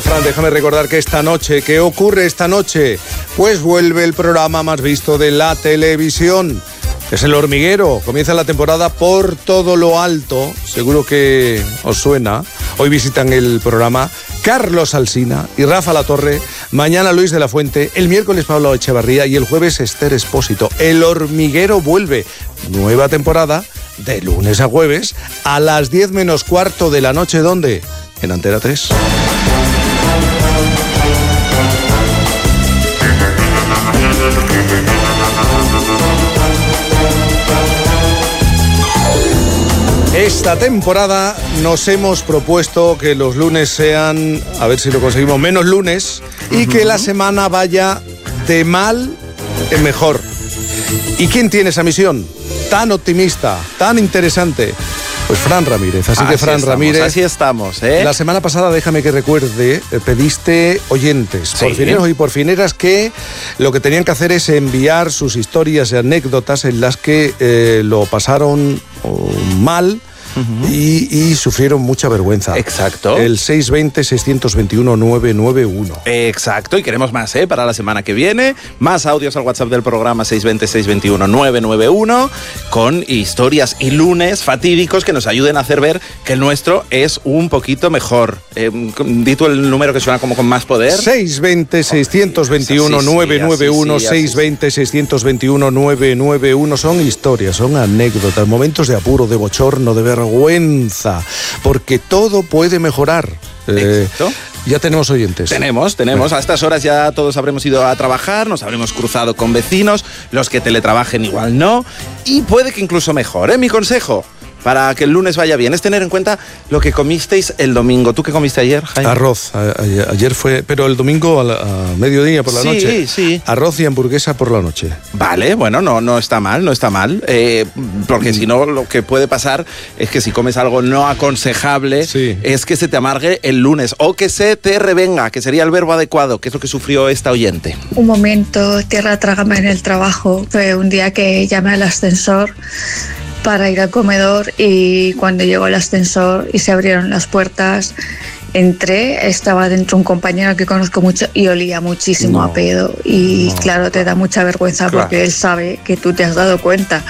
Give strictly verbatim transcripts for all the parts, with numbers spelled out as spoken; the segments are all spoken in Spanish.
ver, Fran, déjame recordar que esta noche, ¿qué ocurre esta noche? Pues vuelve el programa más visto de la televisión. Es El Hormiguero. Comienza la temporada Por Todo Lo Alto. Seguro que os suena. Hoy visitan el programa Carlos Alsina y Rafa Latorre. Mañana Luis de la Fuente. El miércoles Pablo Echevarría y el jueves Esther Expósito. El Hormiguero vuelve. Nueva temporada de lunes a jueves a las diez menos cuarto de la noche. ¿Dónde? En Antena tres. Esta temporada nos hemos propuesto que los lunes sean, a ver si lo conseguimos, menos lunes y uh-huh. que la semana vaya de mal en mejor. ¿Y quién tiene esa misión tan optimista, tan interesante? Pues Fran Ramírez, así, así que Fran estamos, Ramírez. Así estamos, ¿eh? La semana pasada, déjame que recuerde, pediste oyentes, sí. porfineros y porfineras, que lo que tenían que hacer es enviar sus historias y anécdotas en las que eh, lo pasaron oh, mal. Uh-huh. y, y sufrieron mucha vergüenza. Exacto. El seis dos cero, seis dos uno, nueve nueve uno. Exacto, y queremos más, ¿eh? Para la semana que viene. Más audios al WhatsApp del programa seis dos cero, seis dos uno, nueve nueve uno con historias y lunes fatídicos que nos ayuden a hacer ver que el nuestro es un poquito mejor. Eh, di tú el número que suena como con más poder. seis dos cero, seis dos uno, nueve nueve uno, seis dos cero, seis dos uno, nueve nueve uno. Son historias, son anécdotas, momentos de apuro, de bochorno, de vergüenza, porque todo puede mejorar. Eh, ya tenemos oyentes. Tenemos, tenemos. A estas horas ya todos habremos ido a trabajar, nos habremos cruzado con vecinos, los que teletrabajen igual no, y puede que incluso mejor, ¿eh? Mi consejo para que el lunes vaya bien es tener en cuenta lo que comisteis el domingo. ¿Tú qué comiste ayer, Jaime? Arroz. A, a, ayer fue, pero el domingo a, la, a mediodía por la sí, noche. Sí, sí. Arroz y hamburguesa por la noche. Vale, bueno, no, no está mal, no está mal. Eh, porque si no, lo que puede pasar es que si comes algo no aconsejable, sí. es que se te amargue el lunes o que se te revenga, que sería el verbo adecuado, que es lo que sufrió esta oyente. Un momento, tierra trágame en el trabajo. Fue un día que llamé al ascensor para ir al comedor y cuando llegó el ascensor y se abrieron las puertas, entré, estaba dentro un compañero que conozco mucho y olía muchísimo no, a pedo y no. claro, te da mucha vergüenza claro. porque él sabe que tú te has dado cuenta.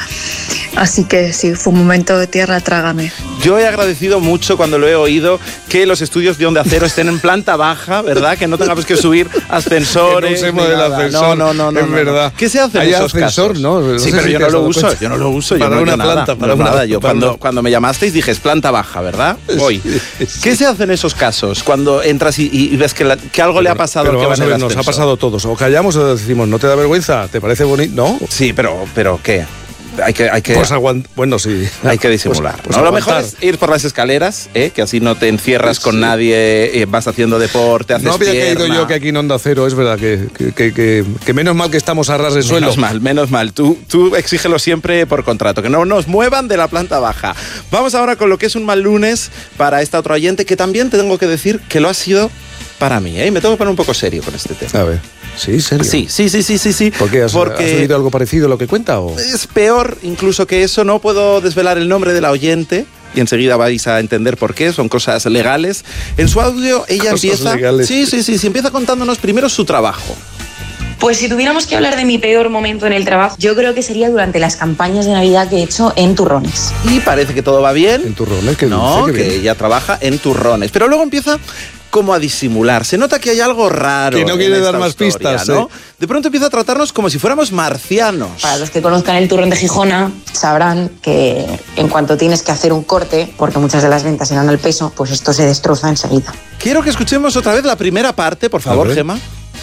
Así que sí, fue un momento de tierra trágame. Yo he agradecido mucho cuando lo he oído que los estudios de Onda Cero estén en planta baja, ¿verdad? Que no tengamos que subir ascensores. Que no usemos del ascensor, no, no, no, es no, verdad. ¿Qué se hace en Hay esos ascensor, casos? ¿no? no sí, sé pero si yo no lo uso, yo no lo uso. Para yo no una nada, planta, para no una nada. Yo para cuando, una... cuando me llamasteis dije, es planta baja, ¿verdad? Voy. Sí, sí. ¿Qué se hace en esos casos? Cuando entras y, y ves que, la, que algo pero, le ha pasado pero que vamos va a en ver, el nos ascensor. ha pasado a todos. O callamos o decimos, ¿no te da vergüenza? ¿Te parece bonito? ¿No? Sí, pero, pero ¿qué? Hay que, hay que, pues aguant- bueno, sí. Hay que disimular. Pues, pues ¿no? Lo mejor es ir por las escaleras, ¿eh? Que así no te encierras sí. con nadie, eh, vas haciendo deporte, haces No había pierna. caído yo que aquí en Onda Cero, es verdad, que, que, que, que, que menos mal que estamos a ras de suelo. Menos mal, menos mal. Tú, tú exígelo siempre por contrato, que no nos muevan de la planta baja. Vamos ahora con lo que es un mal lunes para esta otra oyente, que también te tengo que decir que lo ha sido para mí, ¿eh? Me tengo que poner un poco serio con este tema. A ver. ¿Sí? ¿Serio? Sí, sí, sí, sí, sí, sí. ¿Por qué? ¿Has, Porque ¿Has oído algo parecido a lo que cuenta? ¿O? Es peor incluso que eso. No puedo desvelar el nombre de la oyente y enseguida vais a entender por qué. Son cosas legales. En su audio ella cosas empieza... legales. Sí, sí, sí, sí. Empieza contándonos primero su trabajo. Pues si tuviéramos que hablar de mi peor momento en el trabajo, yo creo que sería durante las campañas de Navidad que he hecho en turrones. Y parece que todo va bien. ¿En turrones? ¿Qué no, dice? que bien. ella trabaja en turrones. Pero luego empieza como a disimular. Se nota que hay algo raro. Que no quiere dar más historia, pistas, ¿no? ¿eh? De pronto empieza a tratarnos como si fuéramos marcianos. Para los que conozcan el turrón de Gijona, sabrán que en cuanto tienes que hacer un corte, porque muchas de las ventas eran al peso, pues esto se destroza enseguida. Quiero que escuchemos otra vez la primera parte, por favor, Gemma.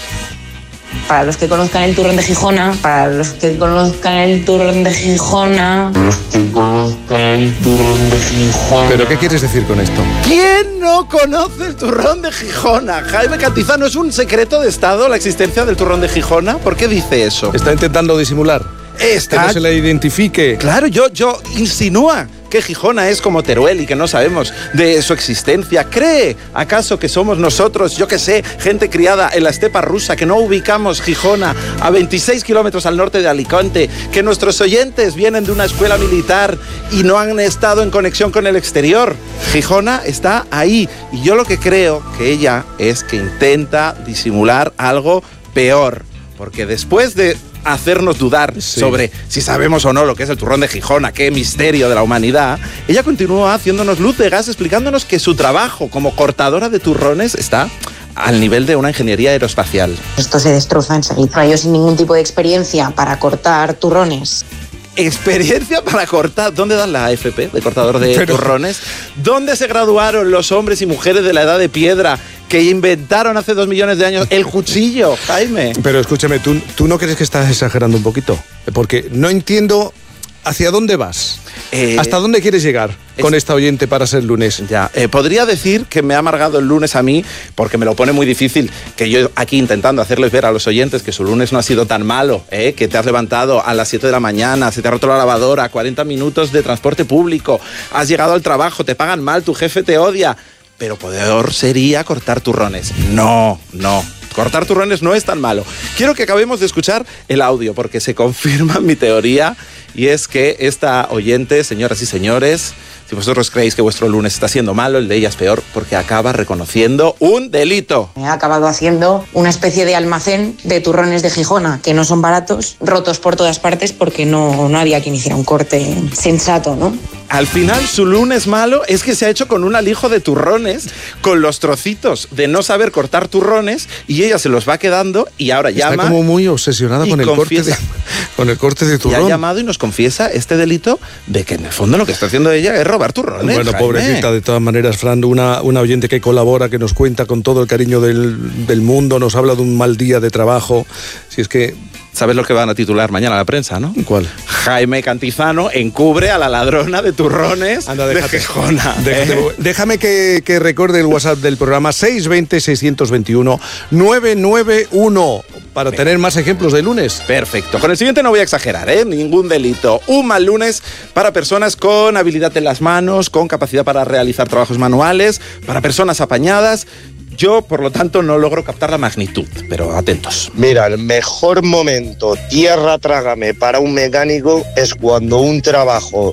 Para los que conozcan el turrón de Gijona, para los que conozcan el turrón de Gijona. Los que conozcan el turrón de Gijona. ¿Pero qué quieres decir con esto? ¿Quién no conoce el turrón de Gijona? Jaime Cantizano, ¿es un secreto de Estado la existencia del turrón de Gijona? ¿Por qué dice eso? Está intentando disimular. Está... Que no se le identifique. Claro, yo, yo insinúa que Gijona es como Teruel y que no sabemos de su existencia? ¿Cree acaso que somos nosotros, yo que sé, gente criada en la estepa rusa, que no ubicamos Gijona a veintiséis kilómetros al norte de Alicante, que nuestros oyentes vienen de una escuela militar y no han estado en conexión con el exterior? Gijona está ahí y yo lo que creo que ella es que intenta disimular algo peor, porque después de hacernos dudar sí. sobre si sabemos o no lo que es el turrón de Gijona, qué misterio de la humanidad, ella continúa haciéndonos luz de gas, explicándonos que su trabajo como cortadora de turrones está al nivel de una ingeniería aeroespacial. Esto se destroza enseguida. Yo sin ningún tipo de experiencia para cortar turrones. Experiencia para cortar. ¿Dónde dan la A F P de cortador de Pero... turrones? ¿Dónde se graduaron los hombres y mujeres de la edad de piedra que inventaron hace dos millones de años el cuchillo, Jaime? Pero escúchame, ¿tú, ¿tú no crees que estás exagerando un poquito? Porque no entiendo hacia dónde vas. Eh, ¿Hasta dónde quieres llegar es, con esta oyente para ser lunes? Ya, eh, podría decir que me ha amargado el lunes a mí, porque me lo pone muy difícil, que yo aquí intentando hacerles ver a los oyentes que su lunes no ha sido tan malo, eh, que te has levantado a las siete de la mañana, se te ha roto la lavadora, cuarenta minutos de transporte público, has llegado al trabajo, te pagan mal, tu jefe te odia, pero peor sería cortar turrones. No, no. Cortar turrones no es tan malo. Quiero que acabemos de escuchar el audio porque se confirma mi teoría y es que esta oyente, señoras y señores, si vosotros creéis que vuestro lunes está siendo malo, el de ella es peor porque acaba reconociendo un delito. Me ha acabado haciendo una especie de almacén de turrones de Gijona que no son baratos, rotos por todas partes porque no, no había quien hiciera un corte sensato, ¿no? Al final, su lunes malo es que se ha hecho con un alijo de turrones, con los trocitos de no saber cortar turrones, y ella se los va quedando y ahora llama... Está como muy obsesionada con el, corte de, con el corte de turrón. Y ha llamado y nos confiesa este delito de que en el fondo lo que está haciendo ella es robar turrones. Bueno, Jaime. Pobrecita, de todas maneras, Fran, una, una oyente que colabora, que nos cuenta con todo el cariño del, del mundo, nos habla de un mal día de trabajo. Si es que... ¿Sabes lo que van a titular mañana la prensa, no? ¿Cuál? Jaime Cantizano encubre a la ladrona de turrones Anda, de Gijona. Déjate, ¿eh? Déjame que, que recuerde el WhatsApp del programa seis dos cero, seis dos uno, nueve nueve uno para Perfecto. Tener más ejemplos de lunes. Perfecto. Con el siguiente no voy a exagerar, ¿eh? Ningún delito. Un mal lunes para personas con habilidad en las manos, con capacidad para realizar trabajos manuales, para personas apañadas. Yo, por lo tanto, no logro captar la magnitud, pero atentos. Mira, el mejor momento, tierra trágame, para un mecánico es cuando un trabajo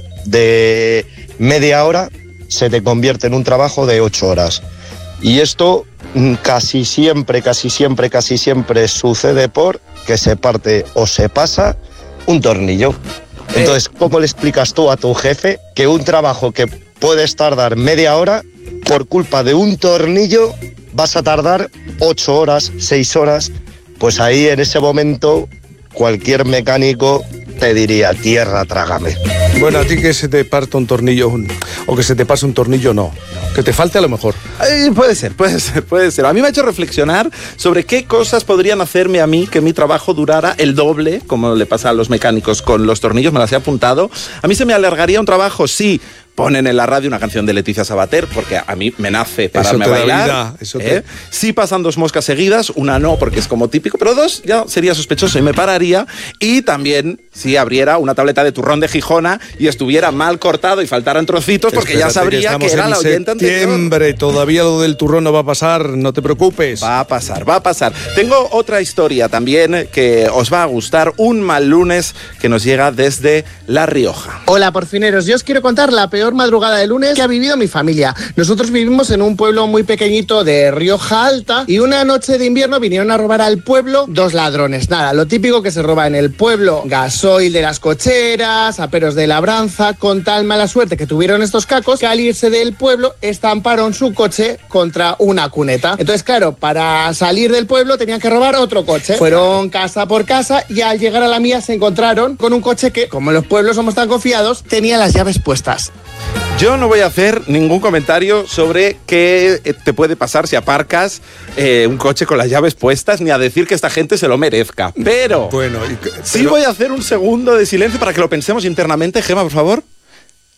de media hora se te convierte en un trabajo de ocho horas. Y esto casi siempre, casi siempre, casi siempre sucede por que se parte o se pasa un tornillo. Entonces, ¿cómo le explicas tú a tu jefe que un trabajo que puedes tardar media hora, por culpa de un tornillo, vas a tardar ocho horas, seis horas? Pues ahí en ese momento cualquier mecánico te diría, tierra, trágame. Bueno, a ti que se te parta un tornillo o que se te pase un tornillo, no. Que te falte a lo mejor. Eh, puede ser, puede ser, puede ser. A mí me ha hecho reflexionar sobre qué cosas podrían hacerme a mí que mi trabajo durara el doble, como le pasa a los mecánicos con los tornillos, me las he apuntado. A mí se me alargaría un trabajo, sí. Ponen en la radio una canción de Leticia Sabater, porque a mí me nace pararme a bailar. Vida, eso te... ¿eh? Sí pasan dos moscas seguidas, una no, porque es como típico, pero dos ya sería sospechoso y me pararía. Y también si abriera una tableta de turrón de Gijona y estuviera mal cortado y faltaran trocitos, porque Espérate, ya sabría que, que era la oyente anterior. Todavía lo del turrón no va a pasar, no te preocupes. Va a pasar, va a pasar. Tengo otra historia también que os va a gustar, un mal lunes que nos llega desde La Rioja. Hola, porfineros, yo os quiero contar la peor madrugada de lunes que ha vivido mi familia. Nosotros vivimos en un pueblo muy pequeñito de Rioja Alta y una noche de invierno vinieron a robar al pueblo dos ladrones. Nada, lo típico que se roba en el pueblo: gasoil de las cocheras, aperos de labranza. Con tal mala suerte que tuvieron estos cacos que al irse del pueblo estamparon su coche contra una cuneta. Entonces, claro, para salir del pueblo tenían que robar otro coche. Fueron casa por casa y al llegar a la mía se encontraron con un coche que, como en los pueblos somos tan confiados, tenía las llaves puestas. Yo no voy a hacer ningún comentario sobre qué te puede pasar si aparcas eh, un coche con las llaves puestas, ni a decir que esta gente se lo merezca. Pero, bueno, y, pero... sí voy a hacer un segundo de silencio para que lo pensemos internamente. Gemma, por favor.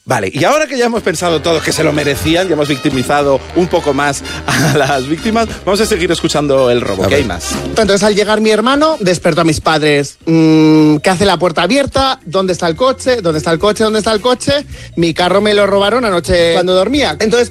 Vale, y ahora que ya hemos pensado todos que se lo merecían, ya hemos victimizado un poco más a las víctimas, vamos a seguir escuchando el robo. ¿Qué hay más? Entonces, al llegar mi hermano, despertó a mis padres. Mm, ¿Qué hace la puerta abierta? ¿Dónde está el coche? ¿Dónde está el coche? ¿Dónde está el coche? Mi carro me lo robaron anoche cuando dormía. Entonces,